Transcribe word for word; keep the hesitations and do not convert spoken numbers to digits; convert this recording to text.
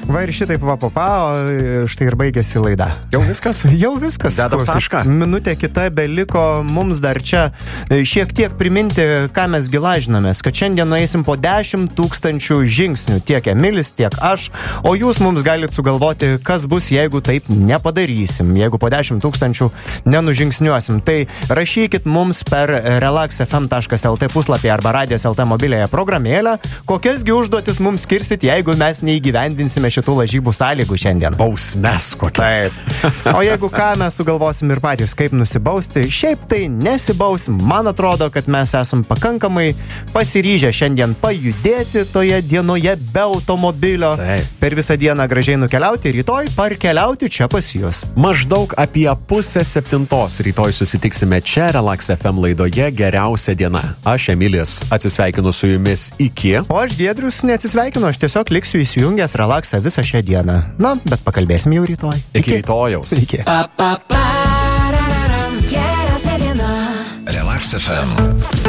Va ir šitaip va papa, o štai ir baigėsi laida. Jau viskas? Jau viskas. Dedam tašką. Minutė kita beliko mums dar čia šiek tiek priminti, ką mes gilažinomės, kad šiandien nueisim po dešimt tūkstančių žingsnių, tiek Emilis, tiek aš, o jūs mums galite sugalvoti, kas bus, jeigu taip nepadarysim, jeigu po dešimt tūkstančių nenužingsniuosim. Tai rašykit mums per relax f m taškas l t puslapį arba radijas taškas l t mobiliąją programėlę, kokiasgi užduotis mums skirsit, jeigu mes neįgyvendinsime šitų lažybų sąlygų šiandien. Bausmes kokias. Taip. O jeigu ką, mes sugalvosim ir patys, kaip nusibausti, šiaip tai nesibausim. Man atrodo, kad mes esam pakankamai pasiryžę šiandien pajudėti toje dienoje be automobilio. Taip. Per visą dieną gražiai nukeliauti, rytoj parkeliauti čia pas jūs. Maždaug apie pusę septintos rytoj susitiksime čia Relax F M laidoje Geriausia diena. Aš, Emilis, atsisveikinu su jumis iki. O aš, Giedrius, neatsisveikinu, aš tiesiog liksiu įsijungęs Relaxą visą šią dieną. Na, bet pakalbėsim jau rytoj. Iki rytojaus. Iki. Relax F M.